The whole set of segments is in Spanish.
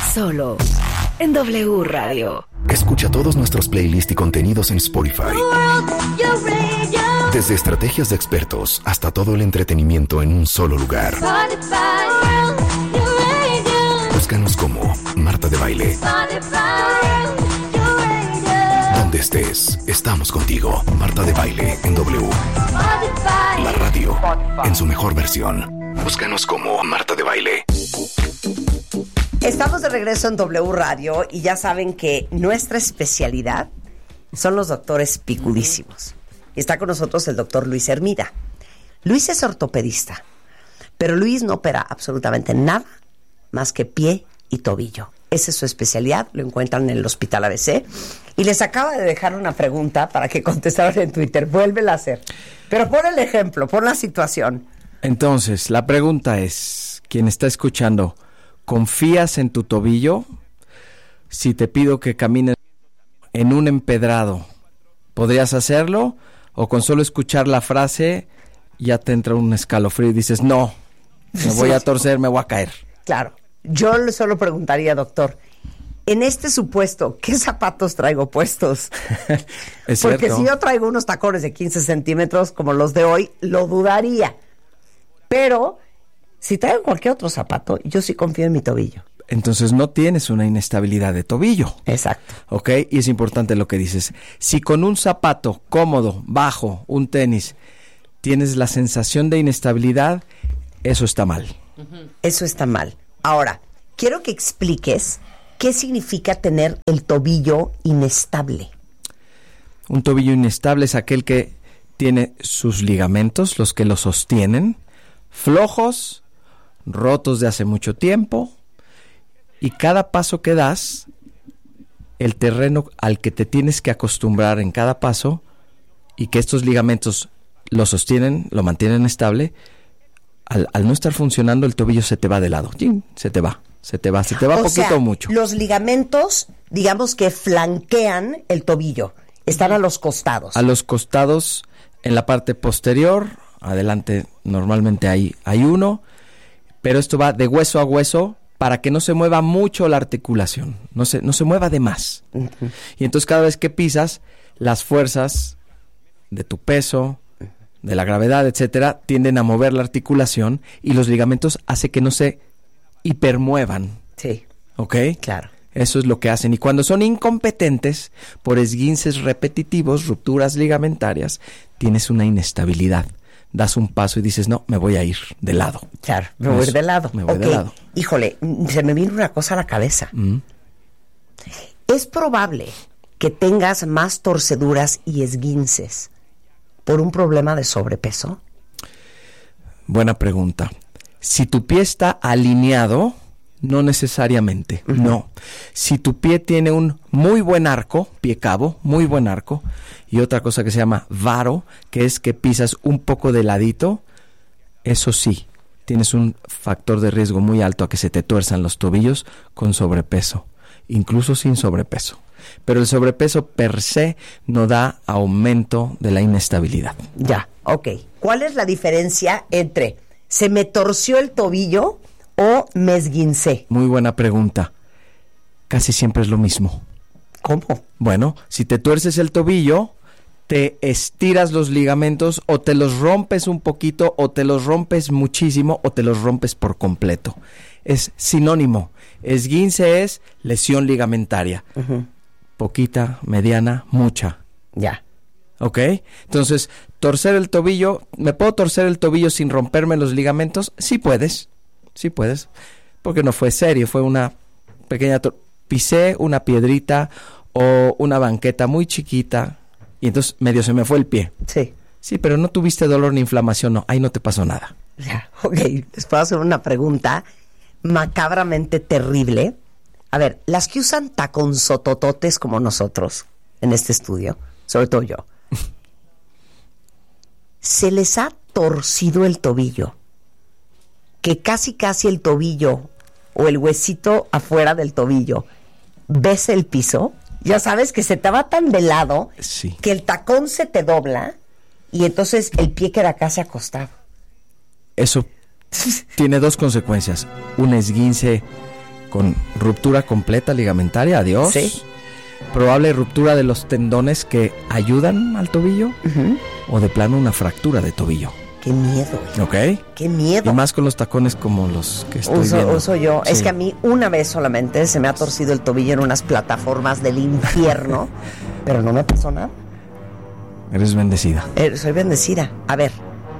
Solo en W Radio. Escucha todos nuestros playlists y contenidos en Spotify. Desde estrategias de expertos hasta todo el entretenimiento en un solo lugar. Búscanos como Marta de Baile. Donde estés, estamos contigo. Marta de Baile en W. La radio en su mejor versión. Búscanos como Marta de Baile. Estamos de regreso en W Radio y ya saben que nuestra especialidad son los doctores picudísimos. Y está con nosotros el doctor Luis Hermida. Luis es ortopedista, pero Luis no opera absolutamente nada más que pie y tobillo. Esa es su especialidad, lo encuentran en el Hospital ABC. Y les acaba de dejar una pregunta para que contestaran en Twitter. Vuélvela a hacer. Pero pon el ejemplo, pon la situación. Entonces, la pregunta es, quien está escuchando, ¿confías en tu tobillo? Si te pido que camines en un empedrado, ¿podrías hacerlo? ¿O con solo escuchar la frase ya te entra un escalofrío y dices, no, me voy a torcer, me voy a caer? Claro. Yo solo preguntaría, doctor, en este supuesto, ¿qué zapatos traigo puestos? Es Porque cierto. si yo traigo unos tacones de 15 centímetros como los de hoy, lo dudaría. Pero si traigo cualquier otro zapato, yo sí confío en mi tobillo. Entonces no tienes una inestabilidad de tobillo. Exacto. ¿Ok? Y es importante lo que dices. Si con un zapato cómodo, bajo, un tenis, tienes la sensación de inestabilidad, eso está mal. Eso está mal. Ahora, quiero que expliques qué significa tener el tobillo inestable. Un tobillo inestable es aquel que tiene sus ligamentos, los que lo sostienen, flojos, rotos de hace mucho tiempo, y cada paso que das, el terreno al que te tienes que acostumbrar en cada paso, y que estos ligamentos lo sostienen, lo mantienen estable, al no estar funcionando, el tobillo se te va de lado. ¡Chin! Se te va O poquito sea, o mucho. Los ligamentos, digamos que flanquean el tobillo, están a los costados. A los costados, en la parte posterior, adelante normalmente hay uno, pero esto va de hueso a hueso para que no se mueva mucho la articulación, no se mueva de más. Uh-huh. Y entonces cada vez que pisas, las fuerzas de tu peso, de la gravedad, etcétera, tienden a mover la articulación y los ligamentos hace que no se hipermuevan. Sí. ¿Ok? Claro. Eso es lo que hacen. Y cuando son incompetentes, por esguinces repetitivos, rupturas ligamentarias, tienes una inestabilidad. Das un paso y dices, no, me voy a ir de lado. Claro, me voy a ir de lado. Me voy de lado. Híjole, se me vino una cosa a la cabeza. Es probable que tengas más torceduras y esguinces por un problema de sobrepeso. Buena pregunta. Si tu pie está alineado, no necesariamente, no. Si tu pie tiene un muy buen arco, pie cabo, muy buen arco, y otra cosa que se llama varo, que es que pisas un poco de ladito, eso sí, tienes un factor de riesgo muy alto a que se te tuerzan los tobillos con sobrepeso, incluso sin sobrepeso. Pero el sobrepeso per se no da aumento de la inestabilidad. Ya, ok. ¿Cuál es la diferencia entre se me torció el tobillo o me esguincé? Muy buena pregunta. Casi siempre es lo mismo. ¿Cómo? Bueno, si te tuerces el tobillo, te estiras los ligamentos o te los rompes un poquito o te los rompes muchísimo o te los rompes por completo. Es sinónimo. Esguince es lesión ligamentaria. Poquita, mediana, mucha. Ya. ¿Ok? Entonces, torcer el tobillo, ¿me puedo torcer el tobillo sin romperme los ligamentos? Sí puedes, porque no fue serio, fue una pequeña, pisé una piedrita o una banqueta muy chiquita y entonces medio se me fue el pie. Sí. Sí, pero no tuviste dolor ni inflamación, no, ahí no te pasó nada. Ya, ok. Les puedo hacer una pregunta macabramente terrible. A ver, las que usan taconzotototes como nosotros en este estudio, sobre todo yo, se les ha torcido el tobillo, que casi el tobillo o el huesito afuera del tobillo ves el piso, ya sabes que se te va tan de lado, sí, que el tacón se te dobla y entonces el pie queda casi acostado. Eso tiene dos consecuencias. Un esguince con ruptura completa ligamentaria, adiós. Sí. Probable ruptura de los tendones que ayudan al tobillo, o de plano una fractura de tobillo. Qué miedo. ¿Ok? Qué miedo. Y más con los tacones como los que estoy viendo. Uso yo. Sí. Es que a mí una vez solamente se me ha torcido el tobillo en unas plataformas del infierno, pero no me pasó nada. Eres bendecida. Soy bendecida. A ver,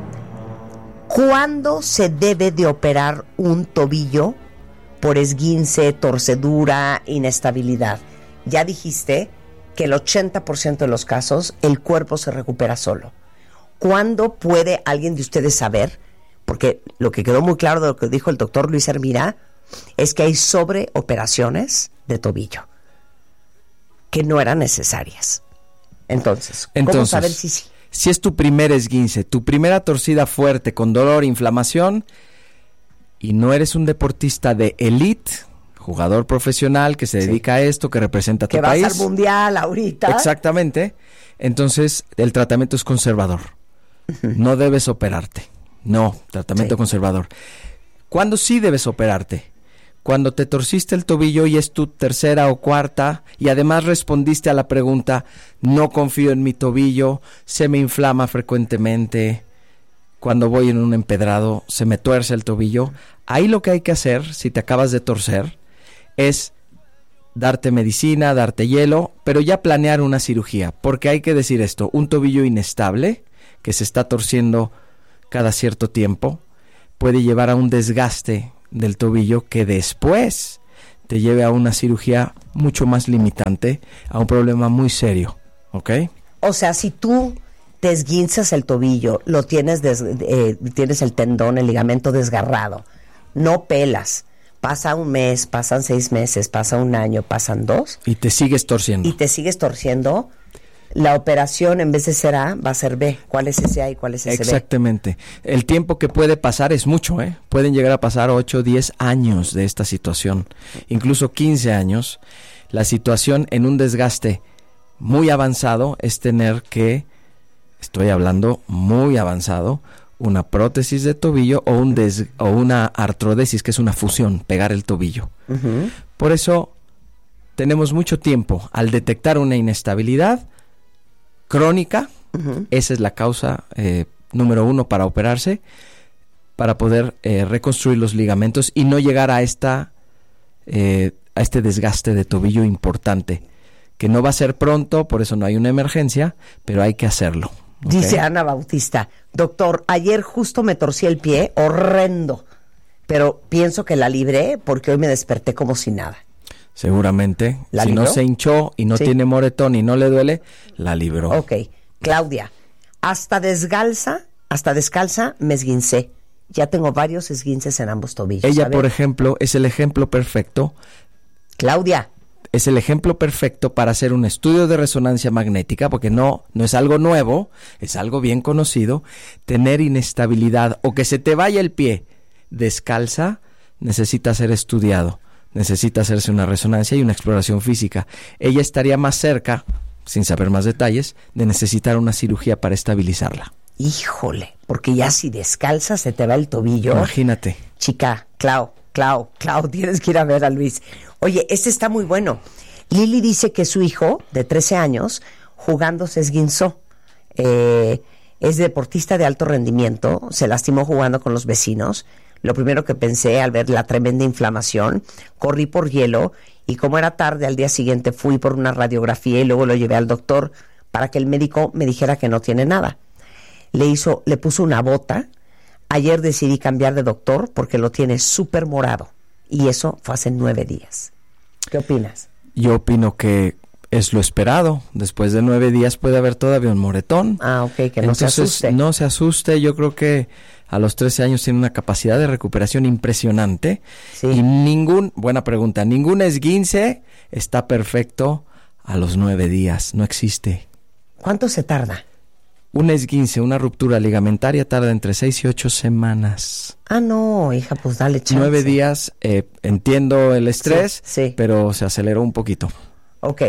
¿cuándo se debe de operar un tobillo por esguince, torcedura, inestabilidad? Ya dijiste que el 80% de los casos el cuerpo se recupera solo. ¿Cuándo puede alguien de ustedes saber? Porque lo que quedó muy claro de lo que dijo el doctor Luis Hermida es que hay sobreoperaciones de tobillo que no eran necesarias. Entonces, ¿cómo saber si sí? Si es tu primer esguince, tu primera torcida fuerte con dolor, inflamación, y no eres un deportista de élite, jugador profesional que se dedica a esto, que representa a tu país. Que vas al mundial ahorita. Exactamente. Entonces, el tratamiento es conservador. No debes operarte. No, tratamiento conservador. ¿Cuándo sí debes operarte? Cuando te torciste el tobillo y es tu tercera o cuarta, y además respondiste a la pregunta, no confío en mi tobillo, se me inflama frecuentemente, cuando voy en un empedrado se me tuerce el tobillo. Ahí lo que hay que hacer, si te acabas de torcer, es darte medicina, darte hielo, pero ya planear una cirugía, porque hay que decir esto, un tobillo inestable, que se está torciendo cada cierto tiempo, puede llevar a un desgaste del tobillo que después te lleve a una cirugía mucho más limitante, a un problema muy serio, ¿ok? O sea, si tú te esguinzas el tobillo, lo tienes tienes el tendón, el ligamento desgarrado, no pelas, pasa un mes, pasan 6 meses, pasa un año, pasan 2. Y te sigues torciendo. La operación en vez de ser A va a ser B. ¿Cuál es ese A y cuál es ese B? Exactamente. El tiempo que puede pasar es mucho, ¿eh? Pueden llegar a pasar 8, 10 años de esta situación, incluso 15 años. La situación en un desgaste muy avanzado es tener que, estoy hablando muy avanzado, una prótesis de tobillo o una artrodesis, que es una fusión, pegar el tobillo. Por eso tenemos mucho tiempo al detectar una inestabilidad crónica. Esa es la causa número 1 para operarse, para poder reconstruir los ligamentos y no llegar a este desgaste de tobillo importante, que no va a ser pronto, por eso no hay una emergencia, pero hay que hacerlo. ¿Okay? Dice Ana Bautista, doctor, ayer justo me torcí el pie, horrendo, pero pienso que la libré porque hoy me desperté como si nada. Seguramente. ¿La si libró? no se hinchó y no tiene moretón y no le duele, la libró. Ok. Claudia, hasta descalza me esguincé. Ya tengo varios esguinces en ambos tobillos. Ella, por ejemplo, es el ejemplo perfecto. Claudia. Es el ejemplo perfecto para hacer un estudio de resonancia magnética, porque no es algo nuevo, es algo bien conocido. Tener inestabilidad o que se te vaya el pie descalza necesita ser estudiado. Necesita hacerse una resonancia y una exploración física. Ella estaría más cerca, sin saber más detalles, de necesitar una cirugía para estabilizarla. Híjole, porque ya si descalza se te va el tobillo. Imagínate. Chica, Clau, tienes que ir a ver a Luis. Oye, este está muy bueno. Lili dice que su hijo, de 13 años, jugando se esguinzó. Es deportista de alto rendimiento, se lastimó jugando con los vecinos. Lo primero que pensé al ver la tremenda inflamación, corrí por hielo y como era tarde al día siguiente fui por una radiografía y luego lo llevé al doctor para que el médico me dijera que no tiene nada. Le puso una bota. Ayer decidí cambiar de doctor porque lo tiene súper morado y eso fue hace 9 días. ¿Qué opinas? Yo opino que es lo esperado. Después de 9 días puede haber todavía un moretón. Ah, ok, que no se asuste. No se asuste. Yo creo que a los 13 años tiene una capacidad de recuperación impresionante. Sí. Y buena pregunta, ningún esguince está perfecto a los 9 días. No existe. ¿Cuánto se tarda? Un esguince, una ruptura ligamentaria tarda entre 6 y 8 semanas. Ah, no, hija, pues dale chance. 9 días, entiendo el estrés, sí. Pero se aceleró un poquito. Ok.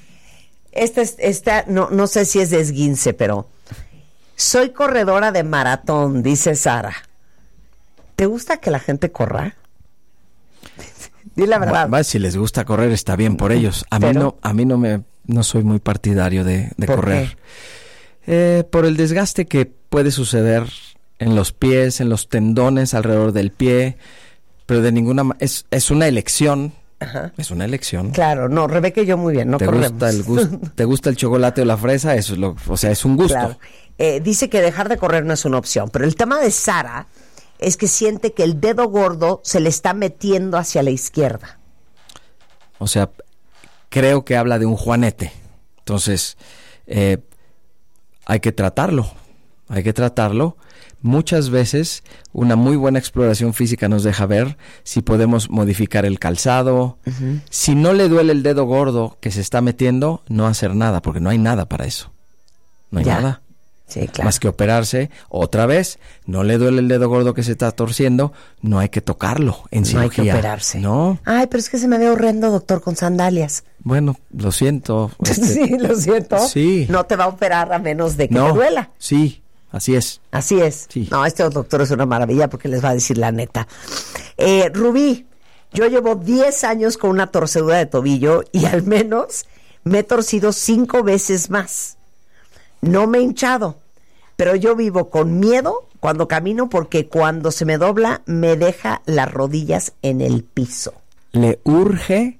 Esta no sé si es de esguince, pero soy corredora de maratón, dice Sara. ¿Te gusta que la gente corra? Di la verdad. Si les gusta correr, está bien por ellos. A mí no soy muy partidario de correr. Por el desgaste que puede suceder en los pies, en los tendones alrededor del pie, pero de ninguna manera, es una elección. Ajá. Es una elección. Claro, no, Rebeca y yo muy bien, no corremos. ¿Te gusta el chocolate o la fresa? Eso es es un gusto. Claro. Dice que dejar de correr no es una opción, pero el tema de Sara es que siente que el dedo gordo se le está metiendo hacia la izquierda. O sea, creo que habla de un juanete. Entonces, hay que tratarlo. Muchas veces una muy buena exploración física nos deja ver si podemos modificar el calzado. Uh-huh. Si no le duele el dedo gordo que se está metiendo, no hacer nada, porque no hay nada para eso. No hay nada. Sí, claro. Más que operarse. Otra vez, no le duele el dedo gordo que se está torciendo, no hay que tocarlo en cirugía. No hay que operarse. No. Ay, pero es que se me ve horrendo, doctor, con sandalias. Bueno, lo siento. Sí, lo siento. Sí. No te va a operar a menos de que te duela. Sí. Así es. Así es. Sí. No, este doctor es una maravilla porque les va a decir la neta. Rubí, yo llevo 10 años con una torcedura de tobillo y al menos me he torcido 5 veces más. No me he hinchado, pero yo vivo con miedo cuando camino porque cuando se me dobla me deja las rodillas en el piso. Le urge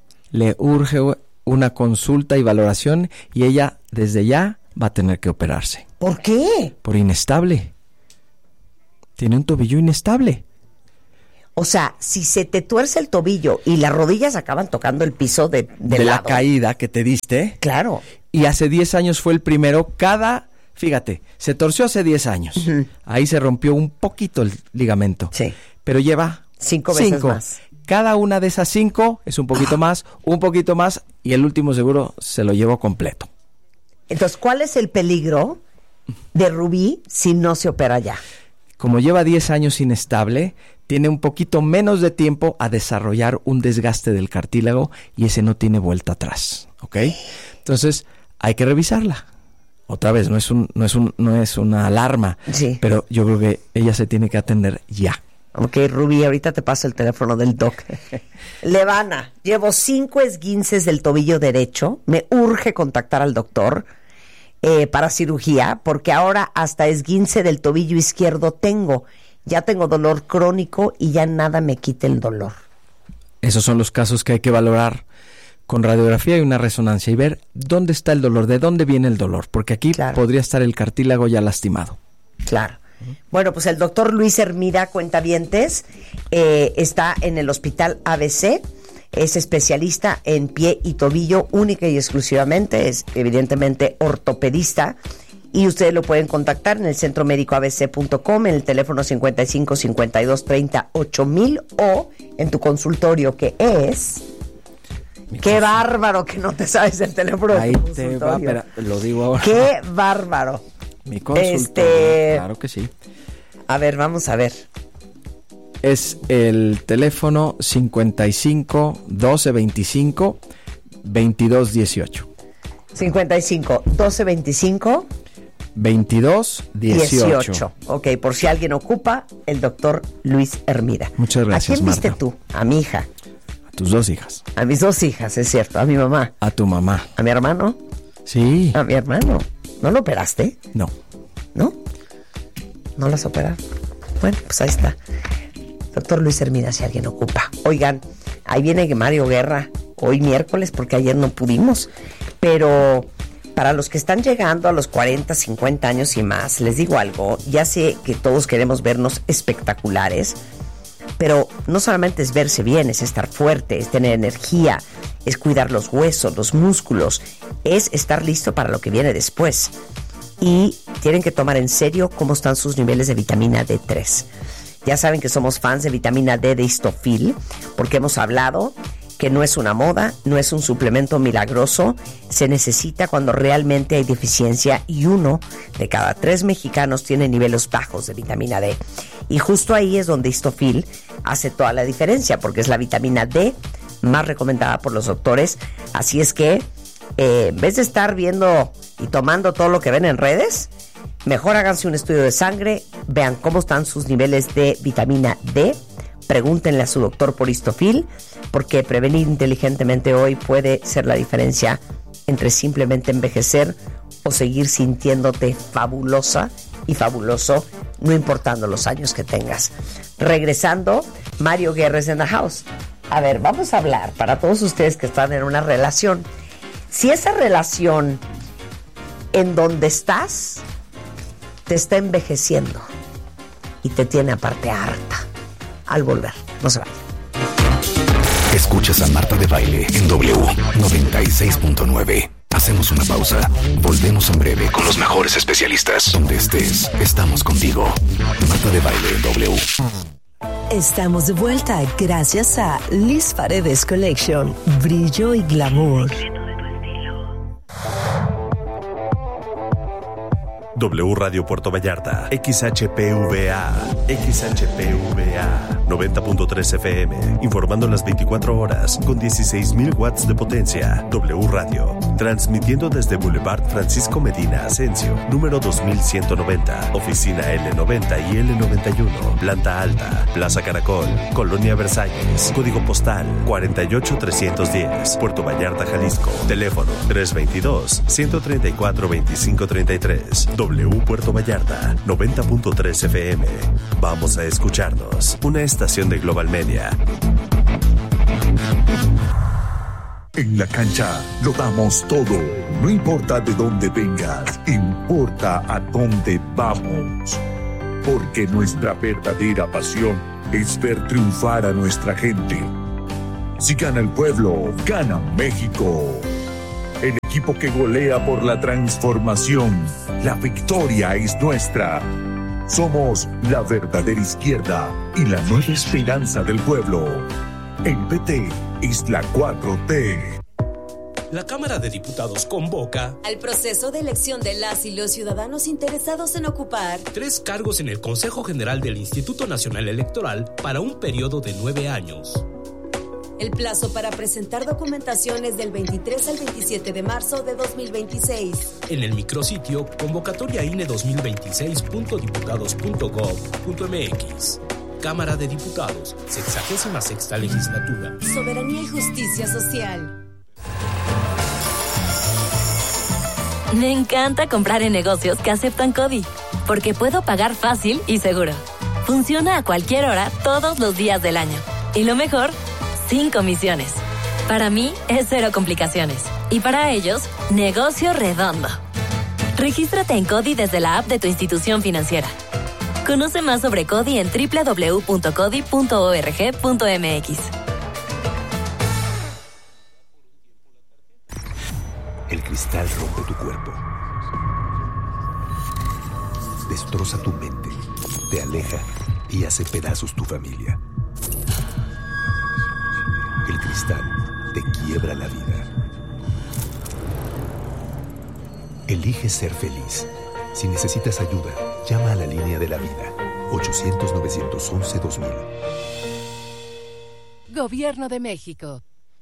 una consulta y valoración y ella desde ya va a tener que operarse. ¿Por qué? Por inestable. Tiene un tobillo inestable. O sea, si se te tuerce el tobillo y las rodillas acaban tocando el piso de la caída que te diste. Claro. Y hace 10 años fue el primero. Fíjate, se torció hace 10 años. Uh-huh. Ahí se rompió un poquito el ligamento. Sí. Pero lleva 5 veces más. Cada una de esas 5 es un poquito más, y el último seguro se lo llevó completo. Entonces, ¿cuál es el peligro de Rubí si no se opera ya? Como lleva 10 años inestable, tiene un poquito menos de tiempo a desarrollar un desgaste del cartílago y ese no tiene vuelta atrás, ¿ok? Entonces, hay que revisarla. Otra vez, no es una alarma, sí. Pero yo creo que ella se tiene que atender ya. Ok, Rubí, ahorita te paso el teléfono del doc. Levana, llevo 5 esguinces del tobillo derecho. Me urge contactar al doctor para cirugía, porque ahora hasta esguince del tobillo izquierdo tengo. Ya tengo dolor crónico y ya nada me quita el dolor. Esos son los casos que hay que valorar con radiografía y una resonancia y ver dónde está el dolor, de dónde viene el dolor, porque aquí podría estar el cartílago ya lastimado. Claro. Bueno, pues el doctor Luis Hermida, cuentavientes, está en el Hospital ABC, es especialista en pie y tobillo única y exclusivamente, es evidentemente ortopedista, y ustedes lo pueden contactar en el centromédicoabc.com, en el teléfono 55 52 30 8000 o en tu consultorio, que es... ¡Qué bárbaro que no te sabes el teléfono de tu consultorio! Ahí te va, lo digo ahora. ¡Qué bárbaro! Mi consultorio, claro que sí. A ver, vamos a ver. Es el teléfono 55 12 25 22 18. 55 12 25 22 18. Ok, por si alguien ocupa, el doctor Luis Hermida. Muchas gracias, ¿A quién viste Marta? tú? A mi hija. A tus 2 hijas. A mis 2 hijas, es cierto. A mi mamá. A tu mamá. ¿A mi hermano? Sí. A mi hermano. ¿No lo operaste? No. ¿No? ¿No las operaron? Bueno, pues ahí está. Doctor Luis Hermida, si alguien ocupa. Oigan, ahí viene Mario Guerra, hoy miércoles, porque ayer no pudimos. Pero para los que están llegando a los 40, 50 años y más, les digo algo, ya sé que todos queremos vernos espectaculares, pero no solamente es verse bien, es estar fuerte, es tener energía, es cuidar los huesos, los músculos, es estar listo para lo que viene después. Y tienen que tomar en serio cómo están sus niveles de vitamina D3. Ya saben que somos fans de vitamina D de Histofil, porque hemos hablado que no es una moda, no es un suplemento milagroso, se necesita cuando realmente hay deficiencia y 1 de cada 3 mexicanos tiene niveles bajos de vitamina D. Y justo ahí es donde Histofil hace toda la diferencia, porque es la vitamina D más recomendada por los doctores. Así es que en vez de estar viendo y tomando todo lo que ven en redes, mejor háganse un estudio de sangre, vean cómo están sus niveles de vitamina D, pregúntenle a su doctor por Histofil, porque prevenir inteligentemente hoy puede ser la diferencia entre simplemente envejecer o seguir sintiéndote fabulosa y fabuloso, no importando los años que tengas. Regresando, Mario Guerres in the house. A ver, vamos a hablar para todos ustedes que están en una relación. Si esa relación en donde estás te está envejeciendo y te tiene aparte harta. Al volver, no se vayan. Escuchas a Marta de Baile en W 96.9. Hacemos una pausa. Volvemos en breve con los mejores especialistas. Donde estés, estamos contigo. Marta de Baile en W. Estamos de vuelta gracias a Liz Paredes Collection. Brillo y glamour. W Radio Puerto Vallarta, XHPVA, 90.3 FM, informando las 24 horas con 16,000 watts de potencia. W Radio, transmitiendo desde Boulevard Francisco Medina Asensio, número 2190, oficina L90 y L91, planta alta, Plaza Caracol, Colonia Versalles, código postal 48310, Puerto Vallarta, Jalisco, teléfono 322-134-2533. W Puerto Vallarta, 90.3 FM. Vamos a escucharnos. Una estación de Global Media. En la cancha lo damos todo. No importa de dónde vengas, importa a dónde vamos. Porque nuestra verdadera pasión es ver triunfar a nuestra gente. Si gana el pueblo, gana México. El equipo que golea por la transformación. La victoria es nuestra. Somos la verdadera izquierda y la nueva esperanza del pueblo. El PT es la 4T. La Cámara de Diputados convoca al proceso de elección de las y los ciudadanos interesados en ocupar 3 cargos en el Consejo General del Instituto Nacional Electoral para un periodo de 9 años. El plazo para presentar documentación es del 23 al 27 de marzo de 2026. En el micrositio convocatoriaine2026.diputados.gov.mx. Cámara de Diputados, 66ª legislatura. Soberanía y justicia social. Me encanta comprar en negocios que aceptan CODI, porque puedo pagar fácil y seguro. Funciona a cualquier hora, todos los días del año. Y lo mejor, sin comisiones. Para mí es 0 complicaciones. Y para ellos, negocio redondo. Regístrate en CODI desde la app de tu institución financiera. Conoce más sobre CODI en www.codi.org.mx. El cristal rompe tu cuerpo. Destroza tu mente. Te aleja y hace pedazos tu familia. El cristal te quiebra la vida. Elige ser feliz. Si necesitas ayuda, llama a la línea de la vida. 800-911-2000. Gobierno de México.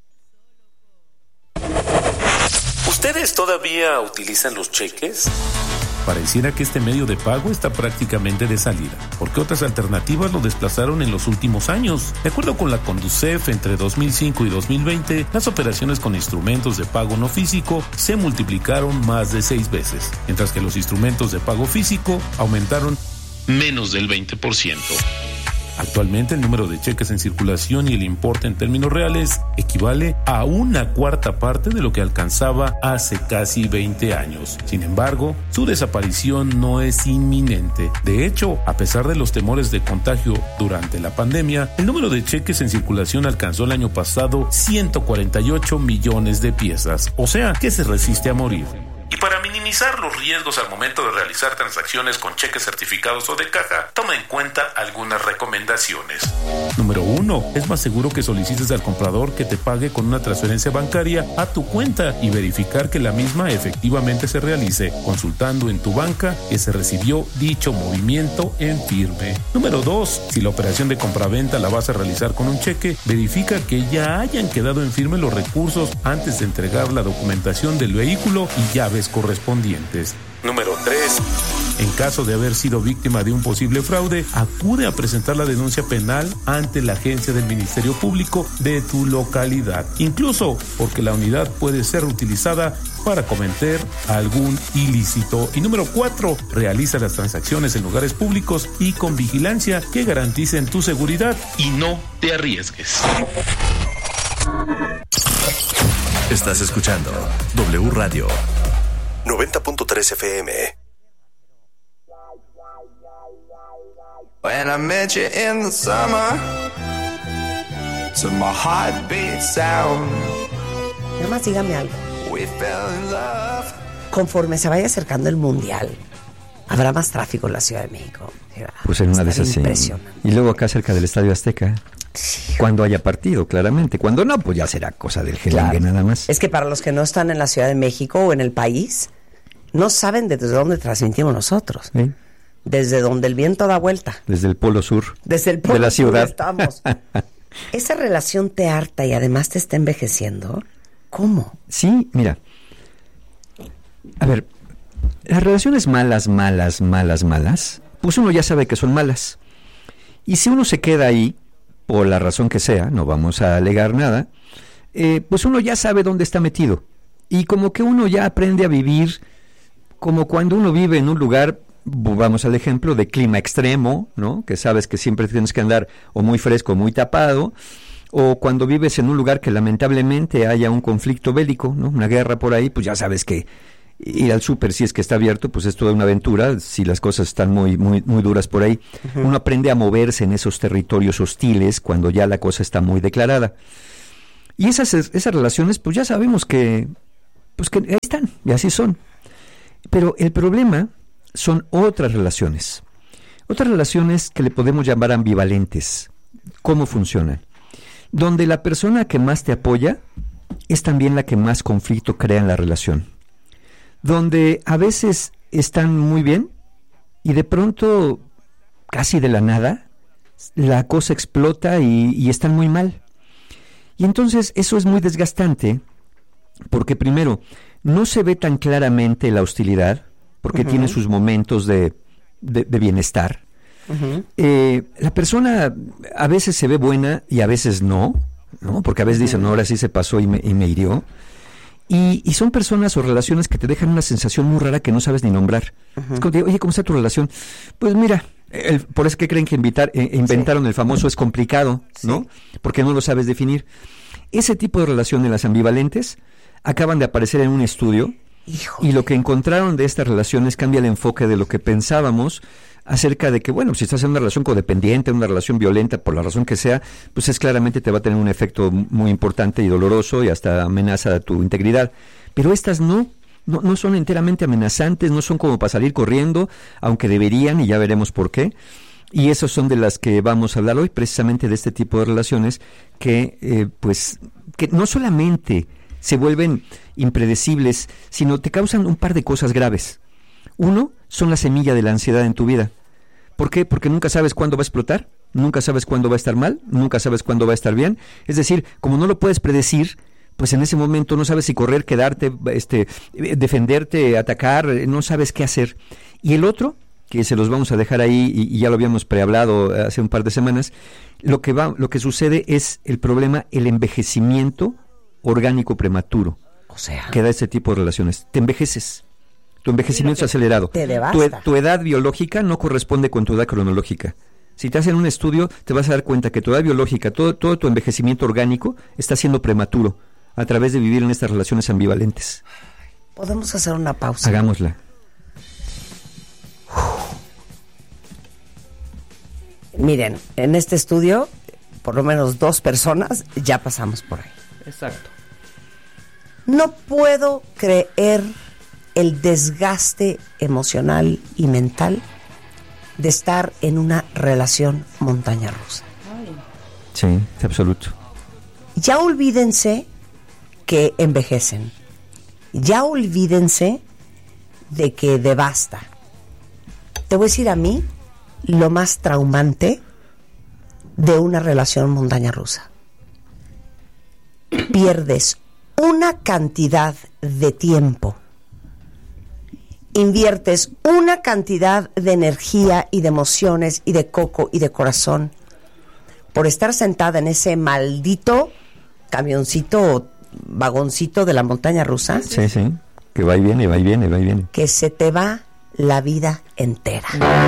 ¿Ustedes todavía utilizan los cheques? Pareciera que este medio de pago está prácticamente de salida, porque otras alternativas lo desplazaron en los últimos años. De acuerdo con la Conducef, entre 2005 y 2020, las operaciones con instrumentos de pago no físico se multiplicaron más de 6 veces, mientras que los instrumentos de pago físico aumentaron menos del 20%. Actualmente el número de cheques en circulación y el importe en términos reales equivale a 1/4 parte de lo que alcanzaba hace casi 20 años. Sin embargo, su desaparición no es inminente. De hecho, a pesar de los temores de contagio durante la pandemia, el número de cheques en circulación alcanzó el año pasado 148 millones de piezas, o sea, que se resiste a morir. Y para minimizar los riesgos al momento de realizar transacciones con cheques certificados o de caja, toma en cuenta algunas recomendaciones. Número 1. Es más seguro que solicites al comprador que te pague con una transferencia bancaria a tu cuenta y verificar que la misma efectivamente se realice, consultando en tu banca que se recibió dicho movimiento en firme. Número 2. Si la operación de compraventa la vas a realizar con un cheque, verifica que ya hayan quedado en firme los recursos antes de entregar la documentación del vehículo y llaves correspondientes. Número 3. En caso de haber sido víctima de un posible fraude, acude a presentar la denuncia penal ante la agencia del Ministerio Público de tu localidad, incluso porque la unidad puede ser utilizada para cometer algún ilícito. Y número 4, realiza las transacciones en lugares públicos y con vigilancia que garanticen tu seguridad y no te arriesgues. Estás escuchando W Radio 90.3 FM. When I met you in the summer, to my heartbeat sound. Nada más dígame algo. We fell in love. Conforme se vaya acercando el Mundial, habrá más tráfico en la Ciudad de México. Pues en una de esas sí. Y luego acá cerca del Estadio Azteca. Sí. Cuando haya partido, claramente. Cuando no, pues ya será cosa del gelengue nada más. Es que para los que no están en la Ciudad de México o en el país, no saben desde dónde transmitimos nosotros. ¿Sí? Desde donde el viento da vuelta. Desde el polo sur. Desde el polo de la sur ciudad. Estamos. ¿Esa relación te harta y además te está envejeciendo? ¿Cómo? Sí, mira. A ver, las relaciones malas, pues uno ya sabe que son malas. Y si uno se queda ahí, por la razón que sea, no vamos a alegar nada, pues uno ya sabe dónde está metido. Y como que uno ya aprende a vivir como cuando uno vive en un lugar, vamos al ejemplo de clima extremo, ¿no? Que sabes que siempre tienes que andar o muy fresco o muy tapado, o cuando vives en un lugar que lamentablemente haya un conflicto bélico, ¿no? Una guerra por ahí, pues ya sabes que ir al súper, si es que está abierto, pues es toda una aventura, si las cosas están muy duras por ahí. Uh-huh. Uno aprende a moverse en esos territorios hostiles cuando ya la cosa está muy declarada. Y esas relaciones, pues ya sabemos que ahí están, y así son. Pero el problema son otras relaciones que le podemos llamar ambivalentes. ¿Cómo funcionan? Donde la persona que más te apoya es también la que más conflicto crea en la relación. Donde a veces están muy bien y de pronto, casi de la nada, la cosa explota y están muy mal. Y entonces eso es muy desgastante porque primero, no se ve tan claramente la hostilidad porque tiene sus momentos de bienestar. La persona a veces se ve buena y a veces no, porque a veces dicen, no, ahora sí se pasó y me hirió. Y son personas o relaciones que te dejan una sensación muy rara que no sabes ni nombrar. Es como te digo, oye, ¿cómo está tu relación? Pues mira, por eso que creen que inventaron el famoso es complicado, ¿no? Porque no lo sabes definir. Ese tipo de relaciones, las ambivalentes, acaban de aparecer en un estudio. Híjole. Y lo que encontraron de estas relaciones cambia el enfoque de lo que pensábamos acerca de que, bueno, si estás en una relación codependiente, una relación violenta, por la razón que sea, pues es claramente te va a tener un efecto muy importante y doloroso y hasta amenaza a tu integridad. Pero estas no son enteramente amenazantes, no son como para salir corriendo, aunque deberían, y ya veremos por qué. Y esas son de las que vamos a hablar hoy, precisamente de este tipo de relaciones que no solamente se vuelven impredecibles, sino te causan un par de cosas graves. Uno, son la semilla de la ansiedad en tu vida. ¿Por qué? Porque nunca sabes cuándo va a explotar, nunca sabes cuándo va a estar mal, nunca sabes cuándo va a estar bien. Es decir, como no lo puedes predecir, pues en ese momento no sabes si correr, quedarte, defenderte, atacar, no sabes qué hacer. Y el otro, que se los vamos a dejar ahí y ya lo habíamos prehablado hace un par de semanas, lo que sucede es el problema, el envejecimiento orgánico prematuro. O sea, que da este tipo de relaciones. Te envejeces. Tu envejecimiento es acelerado. Te devasta. Tu edad biológica no corresponde con tu edad cronológica. Si te hacen un estudio, te vas a dar cuenta que tu edad biológica, todo tu envejecimiento orgánico está siendo prematuro a través de vivir en estas relaciones ambivalentes. ¿Podemos hacer una pausa? Hagámosla. Miren, en este estudio, por lo menos 2 personas ya pasamos por ahí. Exacto. No puedo creer el desgaste emocional y mental de estar en una relación montaña rusa. Sí, es absoluto. Ya olvídense que envejecen. Ya olvídense de que devasta. Te voy a decir a mí lo más traumante de una relación montaña rusa. Pierdes una cantidad de tiempo inviertes una cantidad de energía y de emociones y de coco y de corazón por estar sentada en ese maldito camioncito o vagoncito de la montaña rusa. Sí, sí, que va y viene, va y viene, va y viene. Que se te va la vida entera.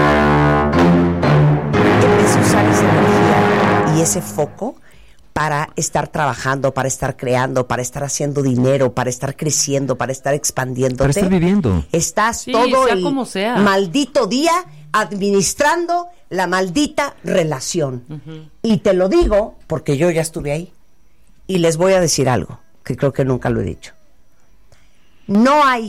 En vez de usar esa energía y ese foco para estar trabajando, para estar creando, para estar haciendo dinero, para estar creciendo, para estar expandiéndote. Para estar viviendo. Estás Sí, todo sea el como sea. maldito día administrando la maldita relación. Y te lo digo porque yo ya estuve ahí. Y les voy a decir algo que creo que nunca lo he dicho. No hay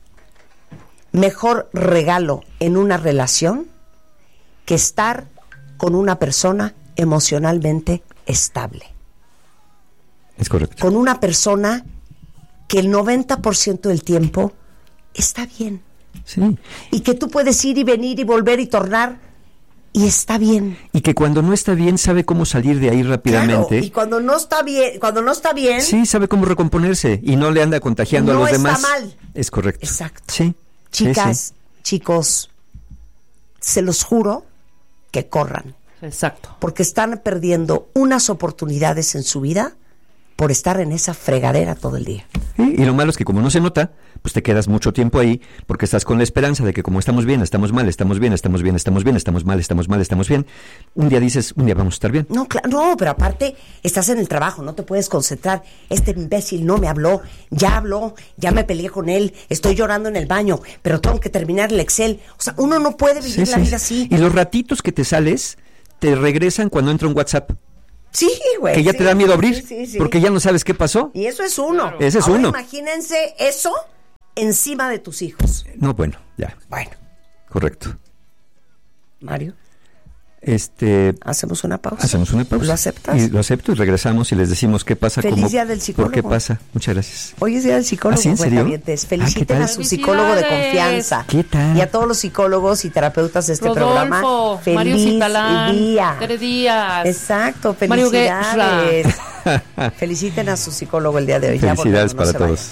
mejor regalo en una relación que estar con una persona emocionalmente estable. Es correcto. Con una persona que el 90% del tiempo está bien. Sí. Y que tú puedes ir y venir y volver y tornar y está bien. Y que cuando no está bien sabe cómo salir de ahí rápidamente. Claro, y cuando no está bien, sí, sabe cómo recomponerse y no le anda contagiando a los demás. No está mal. Es correcto. Exacto. Sí. Chicas, sí. chicos, se los juro que corran. Exacto. Porque están perdiendo unas oportunidades en su vida por estar en esa fregadera todo el día. Sí, y lo malo es que como no se nota, pues te quedas mucho tiempo ahí porque estás con la esperanza de que como estamos bien, estamos mal, estamos bien, estamos bien, estamos bien, estamos mal, estamos mal, estamos bien. Un día dices, un día vamos a estar bien. No, claro, no, pero aparte estás en el trabajo, no te puedes concentrar. Este imbécil no me habló, ya me peleé con él, estoy llorando en el baño, pero tengo que terminar el Excel. O sea, uno no puede vivir la vida así. Y los ratitos que te sales, te regresan cuando entra un WhatsApp. Sí, güey. Que ya te da miedo abrir, sí. porque ya no sabes qué pasó. Y eso es uno. Claro. Ese es ahora uno. Imagínense eso encima de tus hijos. No, bueno, ya. Bueno. Correcto. Mario. Hacemos una pausa. ¿Lo aceptas? Y lo acepto y regresamos y les decimos qué pasa. Feliz día del psicólogo. ¿Por qué pasa? Muchas gracias. Hoy es día del psicólogo. ¿Ah, sí, en serio? Feliciten a su psicólogo de confianza. ¿Qué tal? Y a todos los psicólogos y terapeutas de este Rodolfo, programa. Feliz Mario Citalán, día. Tere Díaz. Exacto, Mario felicidades. Feliciten a su psicólogo el día de hoy. Felicidades para todos.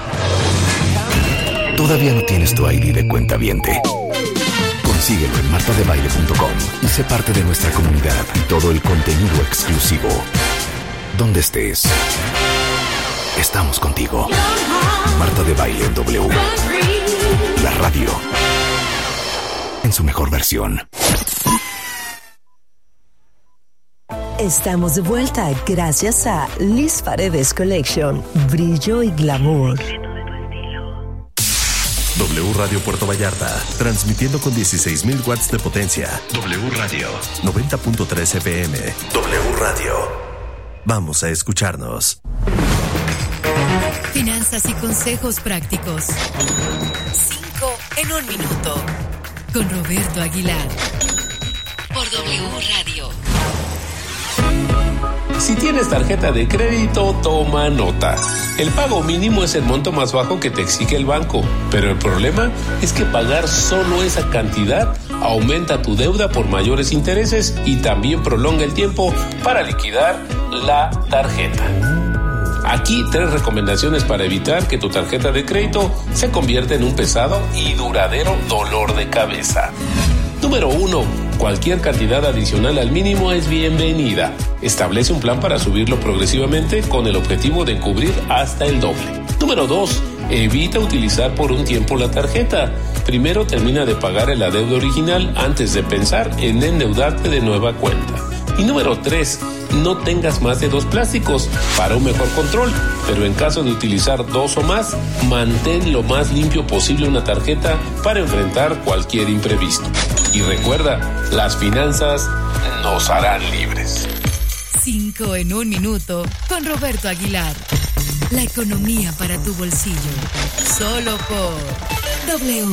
¿Todavía no tienes tu ID de cuentaviente? Consíguelo en martadebaile.com y sé parte de nuestra comunidad y todo el contenido exclusivo. Donde estés, estamos contigo. Marta de Baile en W. La radio. En su mejor versión. Estamos de vuelta gracias a Liz Paredes Collection. Brillo y glamour. W Radio Puerto Vallarta, transmitiendo con 16,000 watts de potencia. W Radio, 90.3 FM. W Radio. Vamos a escucharnos. Finanzas y consejos prácticos. 5 en 1 minuto. Con Roberto Aguilar. Por W Radio. Si tienes tarjeta de crédito, toma nota. El pago mínimo es el monto más bajo que te exige el banco, pero el problema es que pagar solo esa cantidad aumenta tu deuda por mayores intereses y también prolonga el tiempo para liquidar la tarjeta. Aquí 3 recomendaciones para evitar que tu tarjeta de crédito se convierta en un pesado y duradero dolor de cabeza. Número 1. Cualquier cantidad adicional al mínimo es bienvenida. Establece un plan para subirlo progresivamente con el objetivo de cubrir hasta el doble. Número 2. Evita utilizar por un tiempo la tarjeta. Primero termina de pagar el adeudo original antes de pensar en endeudarte de nueva cuenta. Y número 3. No tengas más de 2 plásticos para un mejor control, pero en caso de utilizar 2 o más, mantén lo más limpio posible una tarjeta para enfrentar cualquier imprevisto. Y recuerda, las finanzas nos harán libres. 5 en 1 minuto con Roberto Aguilar. La economía para tu bolsillo. Solo por W.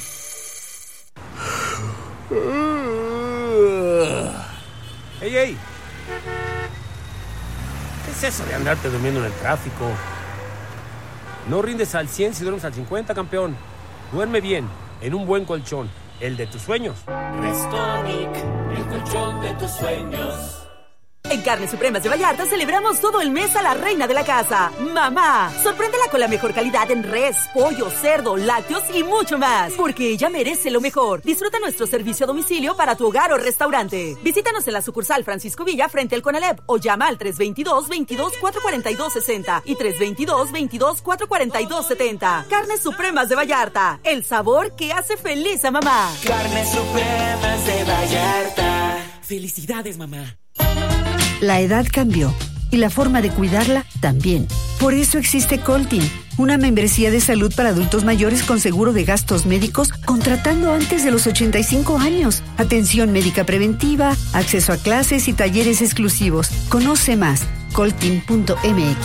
¡Ey! ¿Qué es eso de andarte durmiendo en el tráfico? No rindes al 100 si duermes al 50, campeón. Duerme bien, en un buen colchón, el de tus sueños. Restonic, el colchón de tus sueños. En Carnes Supremas de Vallarta celebramos todo el mes a la reina de la casa, mamá. Sorpréndela con la mejor calidad en res, pollo, cerdo, lácteos y mucho más, porque ella merece lo mejor. Disfruta nuestro servicio a domicilio para tu hogar o restaurante. Visítanos en la sucursal Francisco Villa frente al Conalep o llama al 322-22-442-60 y 322-22-442-70. Carnes Supremas de Vallarta, el sabor que hace feliz a mamá. Carnes Supremas de Vallarta. Felicidades, mamá. La edad cambió y la forma de cuidarla también. Por eso existe Coltin, una membresía de salud para adultos mayores con seguro de gastos médicos contratando antes de los 85 años. Atención médica preventiva, acceso a clases y talleres exclusivos. Conoce más, coltin.mx.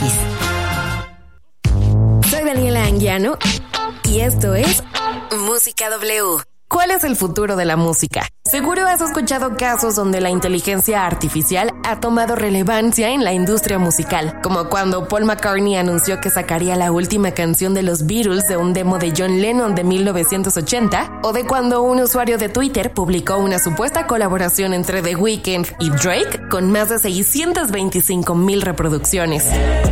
Soy Daniela Anguiano y esto es Música W. ¿Cuál es el futuro de la música? Seguro has escuchado casos donde la inteligencia artificial ha tomado relevancia en la industria musical, como cuando Paul McCartney anunció que sacaría la última canción de los Beatles de un demo de John Lennon de 1980, o de cuando un usuario de Twitter publicó una supuesta colaboración entre The Weeknd y Drake con más de 625,000 reproducciones.